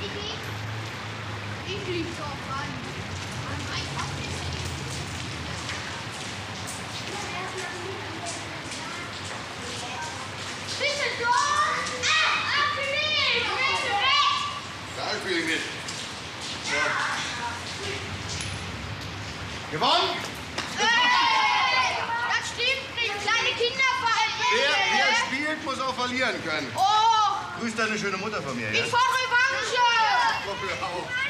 Ich lieb doch an. Bitte doch! Da spiele ich mit. So. Gewonnen? Das stimmt nicht. Kleine Kinder verlieren. Wer spielt, muss auch verlieren können. Oh! Grüß deine schöne Mutter von mir, ja? Ich fahr Revanche! Komm, hör auf.